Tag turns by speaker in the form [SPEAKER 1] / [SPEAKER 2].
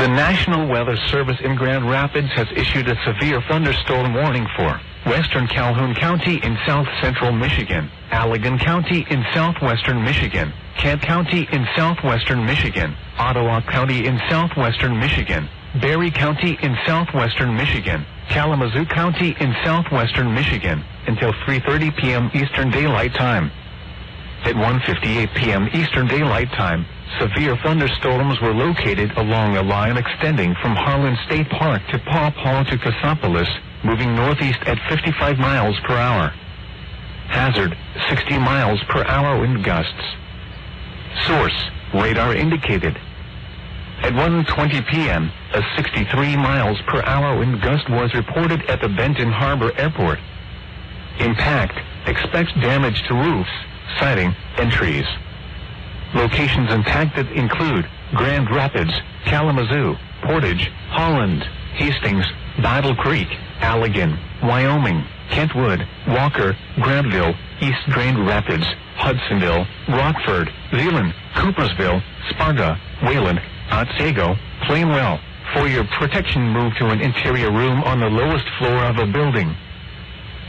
[SPEAKER 1] The National Weather Service in Grand Rapids has issued a severe thunderstorm warning for western Calhoun County in south-central Michigan, Allegan County in southwestern Michigan, Kent County in southwestern Michigan, Ottawa County in southwestern Michigan, Barry County in southwestern Michigan, Kalamazoo County in southwestern Michigan, until 3:30 p.m. Eastern Daylight Time. At 1:58 p.m. Eastern Daylight Time, severe thunderstorms were located along a line extending from Harlan State Park to Paw Paw to Cassopolis, moving northeast at 55 miles per hour. Hazard, 60 miles per hour wind gusts. Source, radar indicated. At 1:20 p.m., a 63 miles per hour wind gust was reported at the Benton Harbor Airport. Impact, expect damage to roofs, siding, and trees. Locations impacted include Grand Rapids, Kalamazoo, Portage, Holland, Hastings, Battle Creek, Allegan, Wyoming, Kentwood, Walker, Grantville, East Grand Rapids, Hudsonville, Rockford, Zeeland, Coopersville, Sparta, Wayland, Otsego, Plainwell. For your protection, move to an interior room on the lowest floor of a building.